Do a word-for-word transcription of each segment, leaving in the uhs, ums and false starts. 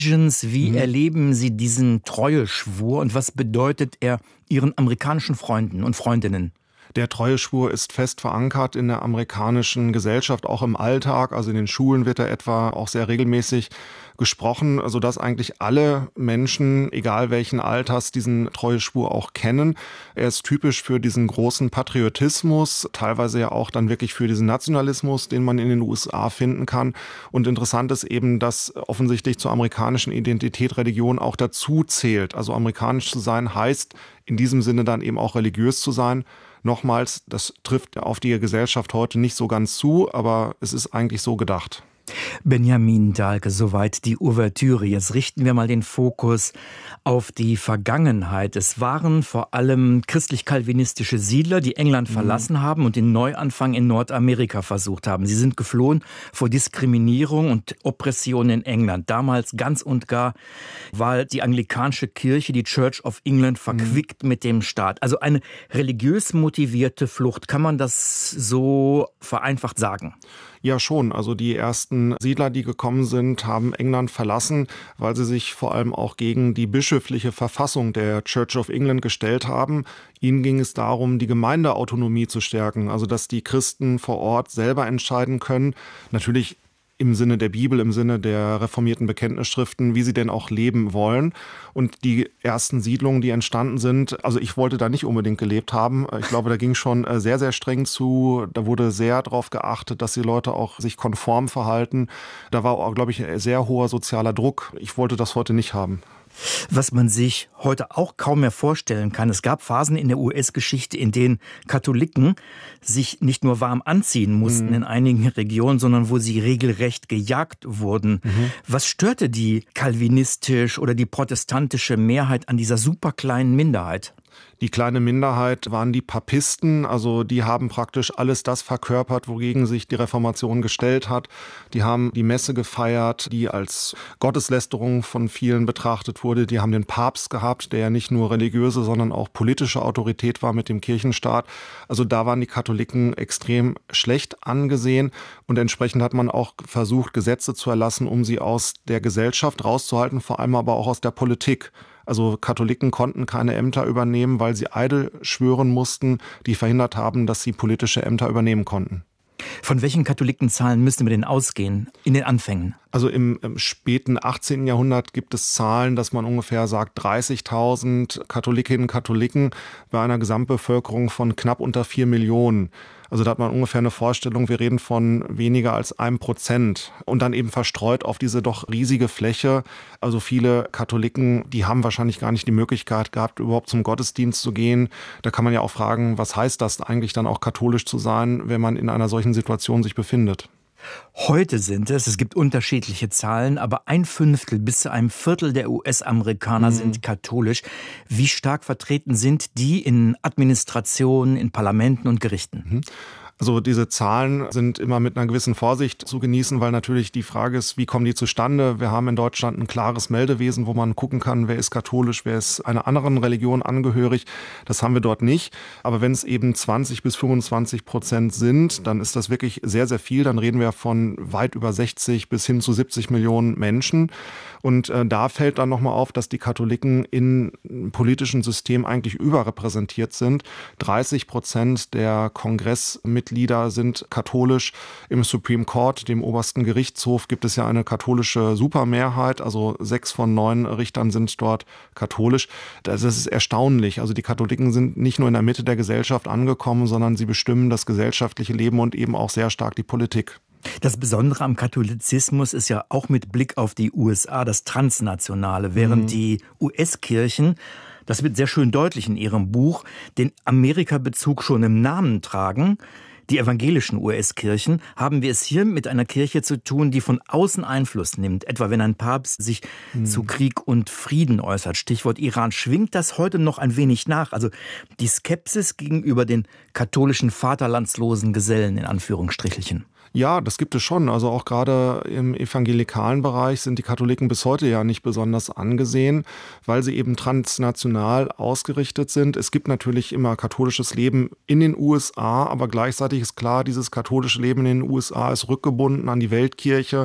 Wie Mhm. erleben Sie diesen Treueschwur und was bedeutet er Ihren amerikanischen Freunden und Freundinnen? Der Treueschwur ist fest verankert in der amerikanischen Gesellschaft, auch im Alltag. Also in den Schulen wird er etwa auch sehr regelmäßig gesprochen, sodass eigentlich alle Menschen, egal welchen Alters, diesen Treueschwur auch kennen. Er ist typisch für diesen großen Patriotismus, teilweise ja auch dann wirklich für diesen Nationalismus, den man in den U S A finden kann. Und interessant ist eben, dass offensichtlich zur amerikanischen Identität Religion auch dazu zählt. Also amerikanisch zu sein heißt in diesem Sinne dann eben auch religiös zu sein. Nochmals, das trifft auf die Gesellschaft heute nicht so ganz zu, aber es ist eigentlich so gedacht. Benjamin Dahlke, soweit die Ouvertüre. Jetzt richten wir mal den Fokus auf die Vergangenheit. Es waren vor allem christlich-calvinistische Siedler, die England verlassen mhm. haben und den Neuanfang in Nordamerika versucht haben. Sie sind geflohen vor Diskriminierung und Oppression in England. Damals ganz und gar war die anglikanische Kirche, die Church of England, verquickt mhm. mit dem Staat. Also eine religiös motivierte Flucht. Kann man das so vereinfacht sagen? Ja, schon. Also die ersten Siedler, die gekommen sind, haben England verlassen, weil sie sich vor allem auch gegen die bischöfliche Verfassung der Church of England gestellt haben. Ihnen ging es darum, die Gemeindeautonomie zu stärken, also dass die Christen vor Ort selber entscheiden können. Natürlich im Sinne der Bibel, im Sinne der reformierten Bekenntnisschriften, wie sie denn auch leben wollen. Und die ersten Siedlungen, die entstanden sind, also ich wollte da nicht unbedingt gelebt haben. Ich glaube, da ging schon sehr, sehr streng zu. Da wurde sehr darauf geachtet, dass die Leute auch sich konform verhalten. Da war auch, glaube ich, sehr hoher sozialer Druck. Ich wollte das heute nicht haben. Was man sich heute auch kaum mehr vorstellen kann. Es gab Phasen in der U S-Geschichte, in denen Katholiken sich nicht nur warm anziehen mussten mhm. in einigen Regionen, sondern wo sie regelrecht gejagt wurden. Mhm. Was störte die kalvinistisch oder die protestantische Mehrheit an dieser superkleinen Minderheit? Die kleine Minderheit waren die Papisten, also die haben praktisch alles das verkörpert, wogegen sich die Reformation gestellt hat. Die haben die Messe gefeiert, die als Gotteslästerung von vielen betrachtet wurde. Die haben den Papst gehabt, der ja nicht nur religiöse, sondern auch politische Autorität war mit dem Kirchenstaat. Also da waren die Katholiken extrem schlecht angesehen und entsprechend hat man auch versucht, Gesetze zu erlassen, um sie aus der Gesellschaft rauszuhalten, vor allem aber auch aus der Politik. Also Katholiken konnten keine Ämter übernehmen, weil sie Eide schwören mussten, die verhindert haben, dass sie politische Ämter übernehmen konnten. Von welchen Katholikenzahlen müssen wir denn ausgehen in den Anfängen? Also im, im späten achtzehnten Jahrhundert gibt es Zahlen, dass man ungefähr sagt dreißigtausend Katholikinnen und Katholiken bei einer Gesamtbevölkerung von knapp unter vier Millionen. Also da hat man ungefähr eine Vorstellung, wir reden von weniger als einem Prozent und dann eben verstreut auf diese doch riesige Fläche. Also viele Katholiken, die haben wahrscheinlich gar nicht die Möglichkeit gehabt, überhaupt zum Gottesdienst zu gehen. Da kann man ja auch fragen, was heißt das eigentlich dann auch katholisch zu sein, wenn man in einer solchen Situation sich befindet? Heute sind es, es gibt unterschiedliche Zahlen, aber ein Fünftel bis zu einem Viertel der U S-Amerikaner mhm. sind katholisch. Wie stark vertreten sind die in Administrationen, in Parlamenten und Gerichten? Mhm. Also diese Zahlen sind immer mit einer gewissen Vorsicht zu genießen, weil natürlich die Frage ist, wie kommen die zustande? Wir haben in Deutschland ein klares Meldewesen, wo man gucken kann, wer ist katholisch, wer ist einer anderen Religion angehörig. Das haben wir dort nicht. Aber wenn es eben zwanzig bis fünfundzwanzig Prozent sind, dann ist das wirklich sehr, sehr viel. Dann reden wir von weit über sechzig bis hin zu siebzig Millionen Menschen. Und äh, da fällt dann nochmal auf, dass die Katholiken im politischen System eigentlich überrepräsentiert sind. dreißig Prozent der Kongressmitglieder sind katholisch. Im Supreme Court, dem obersten Gerichtshof, gibt es ja eine katholische Supermehrheit. Also sechs von neun Richtern sind dort katholisch. Das ist erstaunlich. Also die Katholiken sind nicht nur in der Mitte der Gesellschaft angekommen, sondern sie bestimmen das gesellschaftliche Leben und eben auch sehr stark die Politik. Das Besondere am Katholizismus ist ja auch mit Blick auf die U S A das Transnationale, während mhm. die U S-Kirchen, das wird sehr schön deutlich in Ihrem Buch, den Amerika-Bezug schon im Namen tragen. Die evangelischen U S-Kirchen, haben wir es hier mit einer Kirche zu tun, die von außen Einfluss nimmt. Etwa wenn ein Papst sich hm. zu Krieg und Frieden äußert. Stichwort Iran. Schwingt das heute noch ein wenig nach? Also die Skepsis gegenüber den katholischen vaterlandslosen Gesellen in Anführungsstrichelchen. Ja, das gibt es schon. Also auch gerade im evangelikalen Bereich sind die Katholiken bis heute ja nicht besonders angesehen, weil sie eben transnational ausgerichtet sind. Es gibt natürlich immer katholisches Leben in den U S A, aber gleichzeitig ist klar, dieses katholische Leben in den U S A ist rückgebunden an die Weltkirche.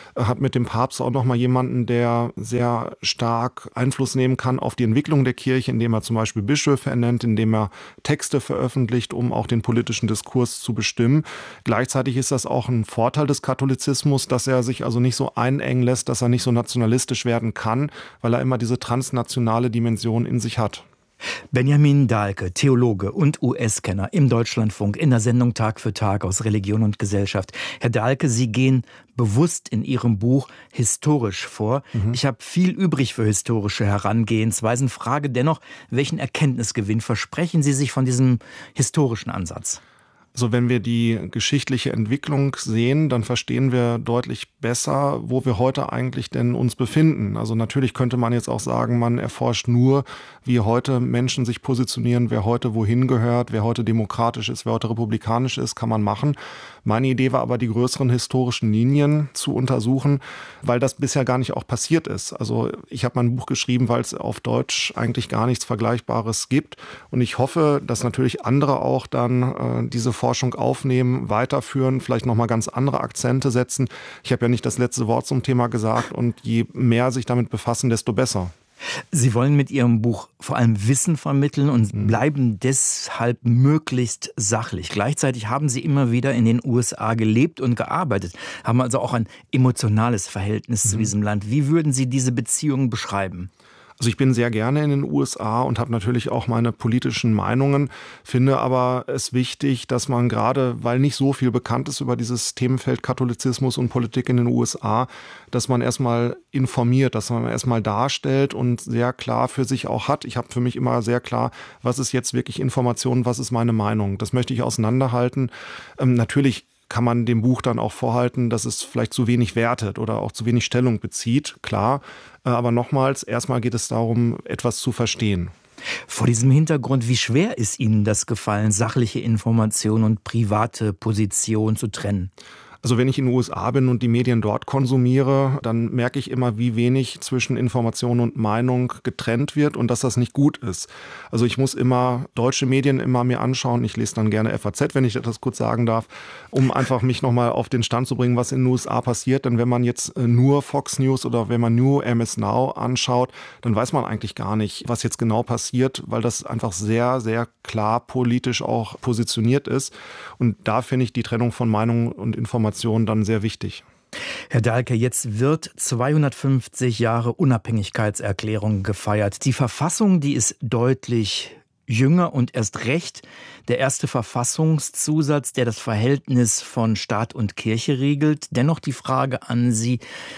hat mit dem Papst auch nochmal jemanden, der sehr stark Einfluss nehmen kann auf die Entwicklung der Kirche, indem er zum Beispiel Bischöfe ernennt, indem er Texte veröffentlicht, um auch den politischen Diskurs zu bestimmen. Gleichzeitig ist das auch ein Vorteil des Katholizismus, dass er sich also nicht so einengen lässt, dass er nicht so nationalistisch werden kann, weil er immer diese transnationale Dimension in sich hat. Benjamin Dahlke, Theologe und U S-Kenner im Deutschlandfunk in der Sendung Tag für Tag aus Religion und Gesellschaft. Herr Dahlke, Sie gehen bewusst in Ihrem Buch historisch vor. Mhm. Ich habe viel übrig für historische Herangehensweisen. Frage dennoch, welchen Erkenntnisgewinn versprechen Sie sich von diesem historischen Ansatz? Also wenn wir die geschichtliche Entwicklung sehen, dann verstehen wir deutlich besser, wo wir heute eigentlich denn uns befinden. Also natürlich könnte man jetzt auch sagen, man erforscht nur, wie heute Menschen sich positionieren, wer heute wohin gehört, wer heute demokratisch ist, wer heute republikanisch ist, kann man machen. Meine Idee war aber, die größeren historischen Linien zu untersuchen, weil das bisher gar nicht auch passiert ist. Also ich habe mein Buch geschrieben, weil es auf Deutsch eigentlich gar nichts Vergleichbares gibt. Und ich hoffe, dass natürlich andere auch dann äh, diese Forschung aufnehmen, weiterführen, vielleicht nochmal ganz andere Akzente setzen. Ich habe ja nicht das letzte Wort zum Thema gesagt und je mehr sich damit befassen, desto besser. Sie wollen mit Ihrem Buch vor allem Wissen vermitteln und bleiben deshalb möglichst sachlich. Gleichzeitig haben Sie immer wieder in den U S A gelebt und gearbeitet, haben also auch ein emotionales Verhältnis mhm. zu diesem Land. Wie würden Sie diese Beziehungen beschreiben? Also ich bin sehr gerne in den U S A und habe natürlich auch meine politischen Meinungen, finde aber es wichtig, dass man gerade, weil nicht so viel bekannt ist über dieses Themenfeld Katholizismus und Politik in den U S A, dass man erstmal informiert, dass man erstmal darstellt und sehr klar für sich auch hat. Ich habe für mich immer sehr klar, was ist jetzt wirklich Information, was ist meine Meinung. Das möchte ich auseinanderhalten. Ähm, natürlich kann man dem Buch dann auch vorhalten, dass es vielleicht zu wenig wertet oder auch zu wenig Stellung bezieht, klar. Aber nochmals, erstmal geht es darum, etwas zu verstehen. Vor diesem Hintergrund, wie schwer ist Ihnen das gefallen, sachliche Information und private Position zu trennen? Also wenn ich in den U S A bin und die Medien dort konsumiere, dann merke ich immer, wie wenig zwischen Information und Meinung getrennt wird und dass das nicht gut ist. Also ich muss immer deutsche Medien immer mir anschauen. Ich lese dann gerne F A Z, wenn ich das kurz sagen darf, um einfach mich nochmal auf den Stand zu bringen, was in den U S A passiert. Denn wenn man jetzt nur Fox News oder wenn man nur M S Now anschaut, dann weiß man eigentlich gar nicht, was jetzt genau passiert, weil das einfach sehr, sehr klar politisch auch positioniert ist. Und da finde ich die Trennung von Meinung und Information dann sehr wichtig. Herr Dahlke, jetzt wird zweihundertfünfzig Jahre Unabhängigkeitserklärung gefeiert. Die Verfassung, die ist deutlich jünger und erst recht der erste Verfassungszusatz, der das Verhältnis von Staat und Kirche regelt. Dennoch die Frage an Sie,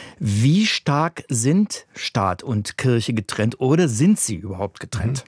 wie stark sind Staat und Kirche getrennt oder sind sie überhaupt getrennt?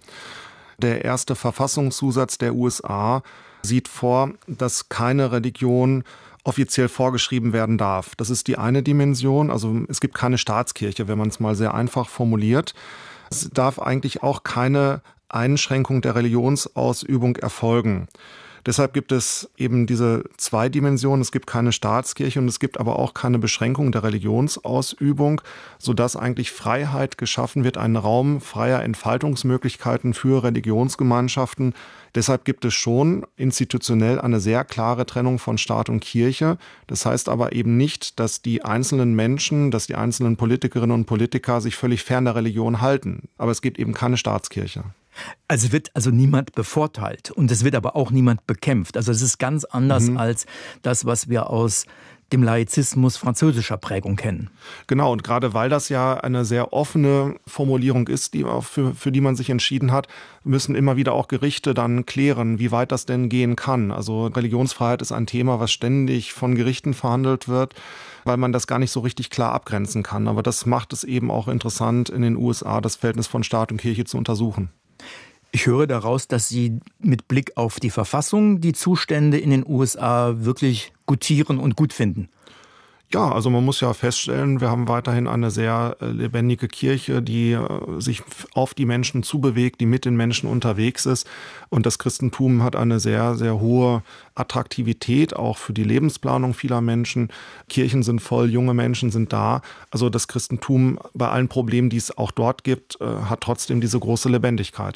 Der erste Verfassungszusatz der U S A sieht vor, dass keine Religion offiziell vorgeschrieben werden darf. Das ist die eine Dimension. Also es gibt keine Staatskirche, wenn man es mal sehr einfach formuliert. Es darf eigentlich auch keine Einschränkung der Religionsausübung erfolgen. Deshalb gibt es eben diese zwei Dimensionen. Es gibt keine Staatskirche und es gibt aber auch keine Beschränkung der Religionsausübung, sodass eigentlich Freiheit geschaffen wird, ein Raum freier Entfaltungsmöglichkeiten für Religionsgemeinschaften. Deshalb gibt es schon institutionell eine sehr klare Trennung von Staat und Kirche. Das heißt aber eben nicht, dass die einzelnen Menschen, dass die einzelnen Politikerinnen und Politiker sich völlig fern der Religion halten. Aber es gibt eben keine Staatskirche. Also wird also niemand bevorteilt und es wird aber auch niemand bekämpft. Also es ist ganz anders mhm. als das, was wir aus dem Laizismus französischer Prägung kennen. Genau, und gerade weil das ja eine sehr offene Formulierung ist, die auch für, für die man sich entschieden hat, müssen immer wieder auch Gerichte dann klären, wie weit das denn gehen kann. Also Religionsfreiheit ist ein Thema, was ständig von Gerichten verhandelt wird, weil man das gar nicht so richtig klar abgrenzen kann. Aber das macht es eben auch interessant, in den U S A das Verhältnis von Staat und Kirche zu untersuchen. Ich höre daraus, dass Sie mit Blick auf die Verfassung die Zustände in den U S A wirklich gutieren und gut finden. Ja, also man muss ja feststellen, wir haben weiterhin eine sehr lebendige Kirche, die sich auf die Menschen zubewegt, die mit den Menschen unterwegs ist. Und das Christentum hat eine sehr, sehr hohe Attraktivität, auch für die Lebensplanung vieler Menschen. Kirchen sind voll, junge Menschen sind da. Also das Christentum, bei allen Problemen, die es auch dort gibt, hat trotzdem diese große Lebendigkeit.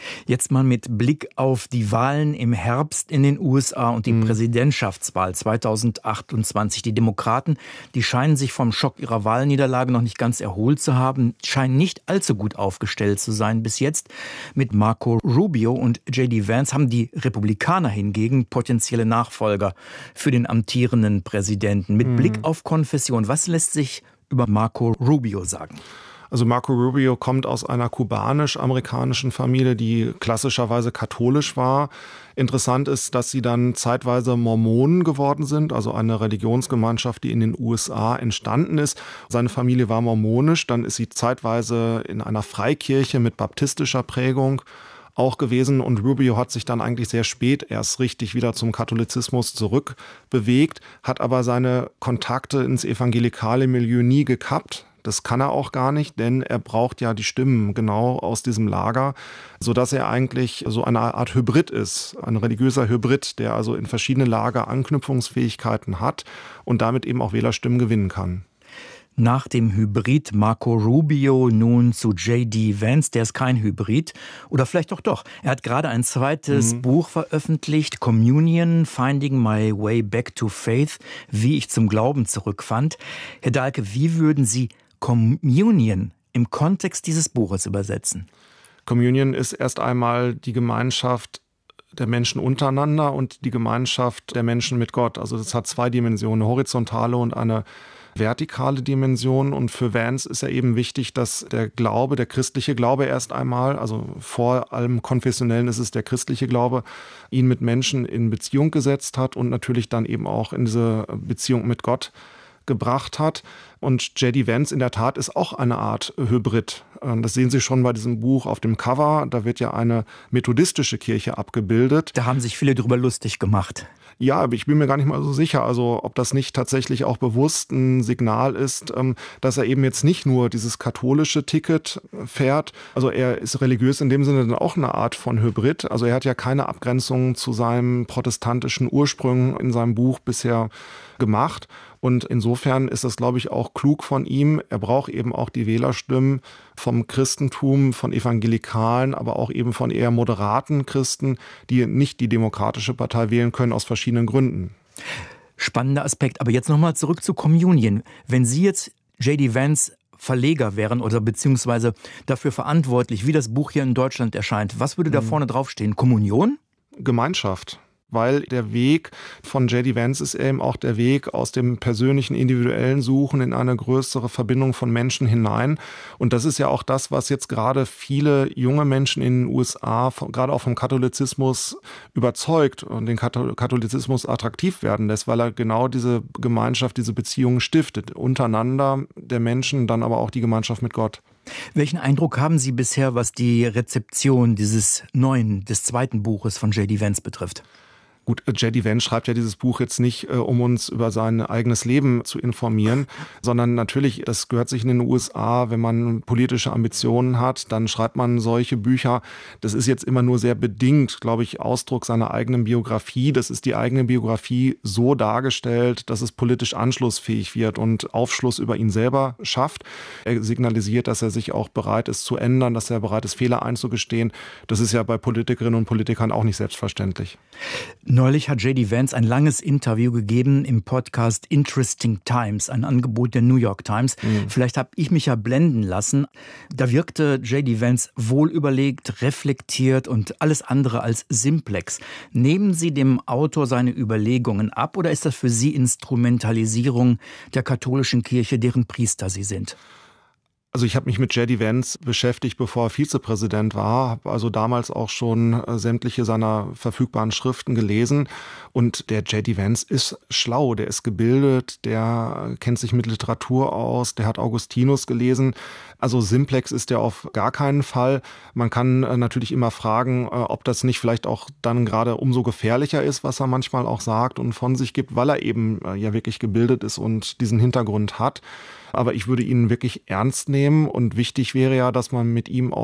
Jetzt mal mit Blick auf die Wahlen im Herbst in den U S A und die mhm. Präsidentschaftswahl zweitausendachtundzwanzig. Die Demokraten, die scheinen sich vom Schock ihrer Wahlniederlage noch nicht ganz erholt zu haben, scheinen nicht allzu gut aufgestellt zu sein bis jetzt. Mit Marco Rubio und J D Vance haben die Republikaner hingegen potenzielle Nachfolger für den amtierenden Präsidenten. Mit mhm. Blick auf Konfession, was lässt sich über Marco Rubio sagen? Also Marco Rubio kommt aus einer kubanisch-amerikanischen Familie, die klassischerweise katholisch war. Interessant ist, dass sie dann zeitweise Mormonen geworden sind, also eine Religionsgemeinschaft, die in den U S A entstanden ist. Seine Familie war mormonisch, dann ist sie zeitweise in einer Freikirche mit baptistischer Prägung auch gewesen und Rubio hat sich dann eigentlich sehr spät erst richtig wieder zum Katholizismus zurückbewegt, hat aber seine Kontakte ins evangelikale Milieu nie gekappt. Das kann er auch gar nicht, denn er braucht ja die Stimmen genau aus diesem Lager, sodass er eigentlich so eine Art Hybrid ist, ein religiöser Hybrid, der also in verschiedene Lager Anknüpfungsfähigkeiten hat und damit eben auch Wählerstimmen gewinnen kann. Nach dem Hybrid Marco Rubio nun zu J D Vance, der ist kein Hybrid. Oder vielleicht auch doch. Er hat gerade ein zweites mhm. Buch veröffentlicht, Communion, Finding My Way Back to Faith, wie ich zum Glauben zurückfand. Herr Dahlke, wie würden Sie Communion im Kontext dieses Buches übersetzen? Communion ist erst einmal die Gemeinschaft der Menschen untereinander und die Gemeinschaft der Menschen mit Gott. Also das hat zwei Dimensionen, eine horizontale und eine vertikale Dimension. Und für Vance ist ja eben wichtig, dass der Glaube, der christliche Glaube erst einmal, also vor allem Konfessionellen ist es der christliche Glaube, ihn mit Menschen in Beziehung gesetzt hat und natürlich dann eben auch in diese Beziehung mit Gott gebracht hat. Und J D Vance in der Tat ist auch eine Art Hybrid. Das sehen Sie schon bei diesem Buch auf dem Cover. Da wird ja eine methodistische Kirche abgebildet. Da haben sich viele drüber lustig gemacht. Ja, aber ich bin mir gar nicht mal so sicher, also ob das nicht tatsächlich auch bewusst ein Signal ist, dass er eben jetzt nicht nur dieses katholische Ticket fährt. Also er ist religiös in dem Sinne dann auch eine Art von Hybrid. Also er hat ja keine Abgrenzung zu seinem protestantischen Ursprung in seinem Buch bisher gemacht. Und insofern ist das, glaube ich, auch klug von ihm. Er braucht eben auch die Wählerstimmen vom Christentum, von Evangelikalen, aber auch eben von eher moderaten Christen, die nicht die Demokratische Partei wählen können, aus verschiedenen Gründen. Spannender Aspekt. Aber jetzt nochmal zurück zu Communion. Wenn Sie jetzt J D Vance Verleger wären oder beziehungsweise dafür verantwortlich, wie das Buch hier in Deutschland erscheint, was würde da vorne draufstehen? Kommunion? Gemeinschaft. Weil der Weg von J D Vance ist eben auch der Weg aus dem persönlichen, individuellen Suchen in eine größere Verbindung von Menschen hinein. Und das ist ja auch das, was jetzt gerade viele junge Menschen in den U S A, gerade auch vom Katholizismus überzeugt und den Katholizismus attraktiv werden lässt, weil er genau diese Gemeinschaft, diese Beziehungen stiftet. Untereinander der Menschen, dann aber auch die Gemeinschaft mit Gott. Welchen Eindruck haben Sie bisher, was die Rezeption dieses neuen, des zweiten Buches von J D Vance betrifft? Gut, J D Vance schreibt ja dieses Buch jetzt nicht, äh, um uns über sein eigenes Leben zu informieren, sondern natürlich, das gehört sich in den U S A, wenn man politische Ambitionen hat, dann schreibt man solche Bücher. Das ist jetzt immer nur sehr bedingt, glaube ich, Ausdruck seiner eigenen Biografie. Das ist die eigene Biografie so dargestellt, dass es politisch anschlussfähig wird und Aufschluss über ihn selber schafft. Er signalisiert, dass er sich auch bereit ist zu ändern, dass er bereit ist, Fehler einzugestehen. Das ist ja bei Politikerinnen und Politikern auch nicht selbstverständlich. Neulich hat J D Vance ein langes Interview gegeben im Podcast Interesting Times, ein Angebot der New York Times. Mhm. Vielleicht habe ich mich ja blenden lassen. Da wirkte J D Vance wohlüberlegt, reflektiert und alles andere als simplex. Nehmen Sie dem Autor seine Überlegungen ab oder ist das für Sie Instrumentalisierung der katholischen Kirche, deren Priester Sie sind? Also ich habe mich mit J D Vance beschäftigt, bevor er Vizepräsident war, habe also damals auch schon äh, sämtliche seiner verfügbaren Schriften gelesen. Und der J D Vance ist schlau, der ist gebildet, der kennt sich mit Literatur aus, der hat Augustinus gelesen. Also simplex ist der auf gar keinen Fall. Man kann äh, natürlich immer fragen, äh, ob das nicht vielleicht auch dann gerade umso gefährlicher ist, was er manchmal auch sagt und von sich gibt, weil er eben äh, ja wirklich gebildet ist und diesen Hintergrund hat. Aber ich würde ihn wirklich ernst nehmen und wichtig wäre ja, dass man mit ihm auch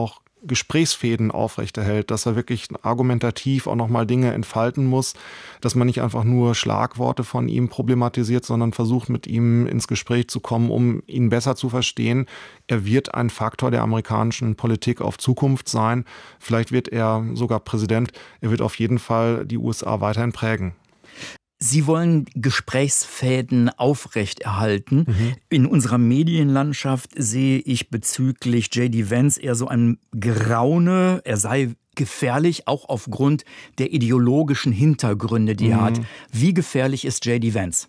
Gesprächsfäden aufrechterhält, dass er wirklich argumentativ auch nochmal Dinge entfalten muss, dass man nicht einfach nur Schlagworte von ihm problematisiert, sondern versucht, mit ihm ins Gespräch zu kommen, um ihn besser zu verstehen. Er wird ein Faktor der amerikanischen Politik auf Zukunft sein. Vielleicht wird er sogar Präsident. Er wird auf jeden Fall die U S A weiterhin prägen. Sie wollen Gesprächsfäden aufrechterhalten. Mhm. In unserer Medienlandschaft sehe ich bezüglich J D. Vance eher so ein Geraune. Er sei gefährlich, auch aufgrund der ideologischen Hintergründe, die mhm. er hat. Wie gefährlich ist J D. Vance?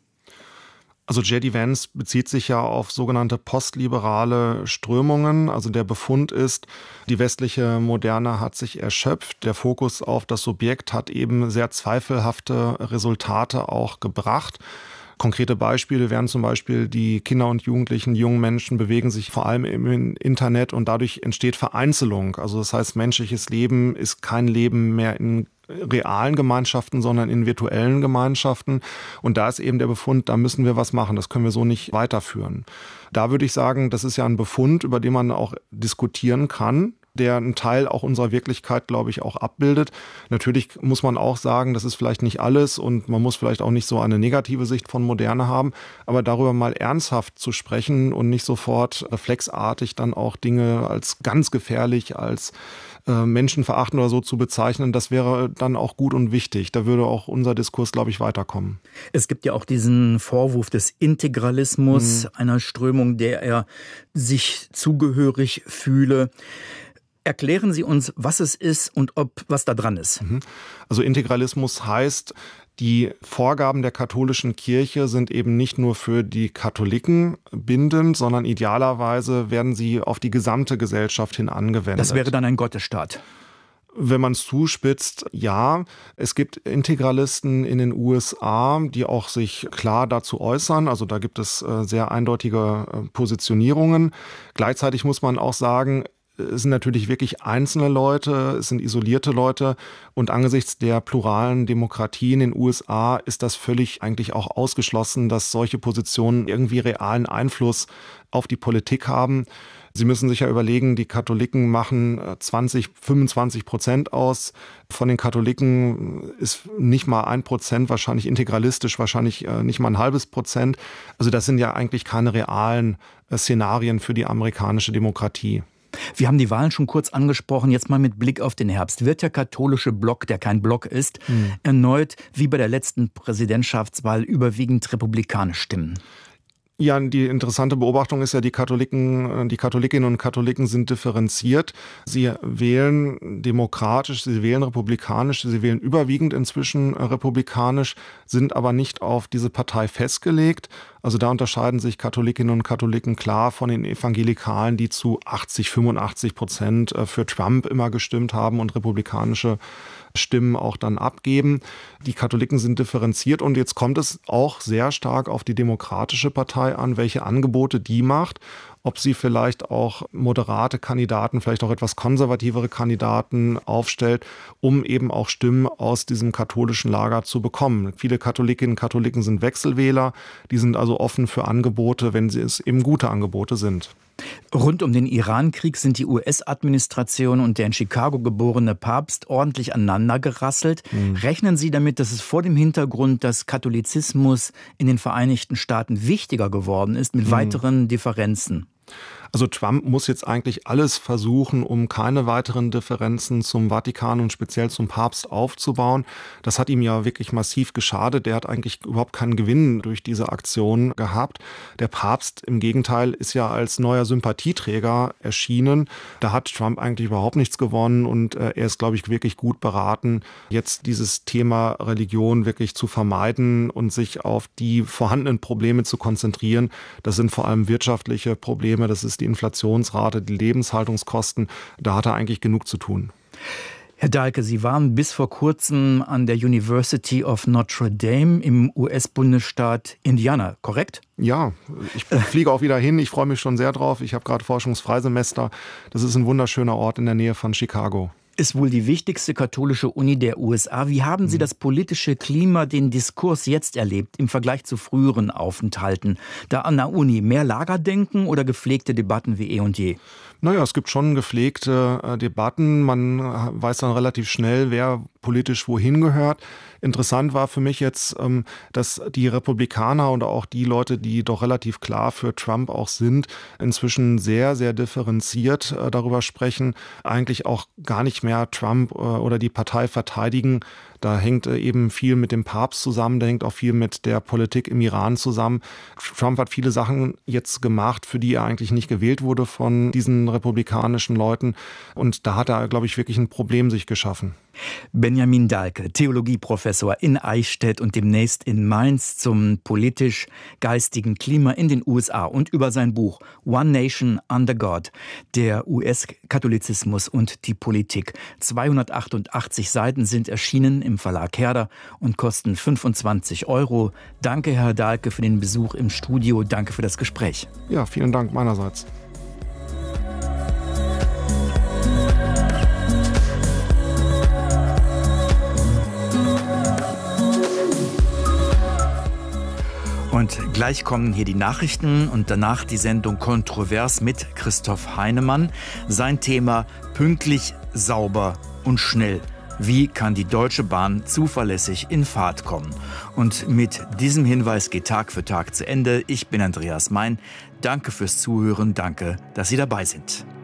Also J D. Vance bezieht sich ja auf sogenannte postliberale Strömungen. Also der Befund ist, die westliche Moderne hat sich erschöpft. Der Fokus auf das Subjekt hat eben sehr zweifelhafte Resultate auch gebracht. Konkrete Beispiele wären zum Beispiel, die Kinder und Jugendlichen, jungen Menschen bewegen sich vor allem im Internet und dadurch entsteht Vereinzelung. Also das heißt, menschliches Leben ist kein Leben mehr in realen Gemeinschaften, sondern in virtuellen Gemeinschaften. Und da ist eben der Befund, da müssen wir was machen. Das können wir so nicht weiterführen. Da würde ich sagen, das ist ja ein Befund, über den man auch diskutieren kann, der einen Teil auch unserer Wirklichkeit, glaube ich, auch abbildet. Natürlich muss man auch sagen, das ist vielleicht nicht alles und man muss vielleicht auch nicht so eine negative Sicht von Moderne haben, aber darüber mal ernsthaft zu sprechen und nicht sofort reflexartig dann auch Dinge als ganz gefährlich, als äh, menschenverachtend oder so zu bezeichnen, das wäre dann auch gut und wichtig. Da würde auch unser Diskurs, glaube ich, weiterkommen. Es gibt ja auch diesen Vorwurf des Integralismus, hm. einer Strömung, der er sich zugehörig fühle. Erklären Sie uns, was es ist und ob was da dran ist. Also Integralismus heißt, die Vorgaben der katholischen Kirche sind eben nicht nur für die Katholiken bindend, sondern idealerweise werden sie auf die gesamte Gesellschaft hin angewendet. Das wäre dann ein Gottesstaat. Wenn man es zuspitzt, ja. Es gibt Integralisten in den U S A, die auch sich klar dazu äußern. Also da gibt es äh, sehr eindeutige äh, Positionierungen. Gleichzeitig muss man auch sagen, es sind natürlich wirklich einzelne Leute, es sind isolierte Leute und angesichts der pluralen Demokratie in den U S A ist das völlig eigentlich auch ausgeschlossen, dass solche Positionen irgendwie realen Einfluss auf die Politik haben. Sie müssen sich ja überlegen, die Katholiken machen zwanzig, fünfundzwanzig Prozent aus. Von den Katholiken ist nicht mal ein Prozent wahrscheinlich integralistisch, wahrscheinlich nicht mal ein halbes Prozent. Also das sind ja eigentlich keine realen Szenarien für die amerikanische Demokratie. Wir haben die Wahlen schon kurz angesprochen, jetzt mal mit Blick auf den Herbst. Wird der katholische Block, der kein Block ist, hm. erneut wie bei der letzten Präsidentschaftswahl überwiegend republikanisch stimmen? Ja, die interessante Beobachtung ist ja, die Katholiken, die Katholikinnen und Katholiken sind differenziert. Sie wählen demokratisch, sie wählen republikanisch, sie wählen überwiegend inzwischen republikanisch, sind aber nicht auf diese Partei festgelegt. Also da unterscheiden sich Katholikinnen und Katholiken klar von den Evangelikalen, die zu achtzig, fünfundachtzig Prozent für Trump immer gestimmt haben und republikanische Stimmen auch dann abgeben. Die Katholiken sind differenziert und jetzt kommt es auch sehr stark auf die Demokratische Partei an, welche Angebote die macht, ob sie vielleicht auch moderate Kandidaten, vielleicht auch etwas konservativere Kandidaten aufstellt, um eben auch Stimmen aus diesem katholischen Lager zu bekommen. Viele Katholikinnen und Katholiken sind Wechselwähler, die sind also offen für Angebote, wenn sie es eben gute Angebote sind. Rund um den Irankrieg sind die U S-Administration und der in Chicago geborene Papst ordentlich aneinandergerasselt. Mhm. Rechnen Sie damit, dass es vor dem Hintergrund, dass Katholizismus in den Vereinigten Staaten wichtiger geworden ist, mit mhm. weiteren Differenzen? Also Trump muss jetzt eigentlich alles versuchen, um keine weiteren Differenzen zum Vatikan und speziell zum Papst aufzubauen. Das hat ihm ja wirklich massiv geschadet. Der hat eigentlich überhaupt keinen Gewinn durch diese Aktion gehabt. Der Papst im Gegenteil ist ja als neuer Sympathieträger erschienen. Da hat Trump eigentlich überhaupt nichts gewonnen und er ist, glaube ich, wirklich gut beraten, jetzt dieses Thema Religion wirklich zu vermeiden und sich auf die vorhandenen Probleme zu konzentrieren. Das sind vor allem wirtschaftliche Probleme, das ist die Inflationsrate, die Lebenshaltungskosten, da hat er eigentlich genug zu tun. Herr Dahlke, Sie waren bis vor kurzem an der University of Notre Dame im U S-Bundesstaat Indiana, korrekt? Ja, ich fliege auch wieder hin, ich freue mich schon sehr drauf. Ich habe gerade Forschungsfreisemester. Das ist ein wunderschöner Ort in der Nähe von Chicago. Ist wohl die wichtigste katholische Uni der U S A. Wie haben Sie das politische Klima, den Diskurs jetzt erlebt im Vergleich zu früheren Aufenthalten? Da an der Uni mehr Lagerdenken oder gepflegte Debatten wie eh und je? Naja, es gibt schon gepflegte äh, Debatten. Man weiß dann relativ schnell, wer politisch wohin gehört. Interessant war für mich jetzt, ähm, dass die Republikaner und auch die Leute, die doch relativ klar für Trump auch sind, inzwischen sehr, sehr differenziert äh, darüber sprechen, eigentlich auch gar nicht mehr Trump äh, oder die Partei verteidigen. Da hängt äh, eben viel mit dem Papst zusammen, da hängt auch viel mit der Politik im Iran zusammen. Trump hat viele Sachen jetzt gemacht, für die er eigentlich nicht gewählt wurde von diesen republikanischen Leuten. Und da hat er, glaube ich, wirklich ein Problem sich geschaffen. Benjamin Dahlke, Theologieprofessor in Eichstätt und demnächst in Mainz zum politisch-geistigen Klima in den U S A und über sein Buch One Nation Under God, der U S-Katholizismus und die Politik. zweihundertachtundachtzig Seiten sind erschienen im Verlag Herder und kosten fünfundzwanzig Euro. Danke, Herr Dahlke, für den Besuch im Studio. Danke für das Gespräch. Ja, vielen Dank meinerseits. Und gleich kommen hier die Nachrichten und danach die Sendung Kontrovers mit Christoph Heinemann. Sein Thema: pünktlich, sauber und schnell. Wie kann die Deutsche Bahn zuverlässig in Fahrt kommen? Und mit diesem Hinweis geht Tag für Tag zu Ende. Ich bin Andreas Mein. Danke fürs Zuhören. Danke, dass Sie dabei sind.